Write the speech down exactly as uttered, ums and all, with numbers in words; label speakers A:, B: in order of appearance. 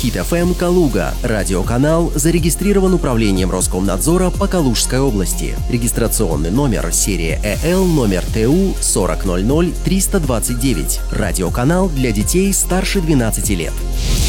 A: Хит-эф эм Калуга. Радиоканал зарегистрирован Управлением Роскомнадзора по Калужской области. Регистрационный номер серия ЭЛ номер ТУ сорок ноль ноль триста двадцать девять. Радиоканал для детей старше двенадцати лет.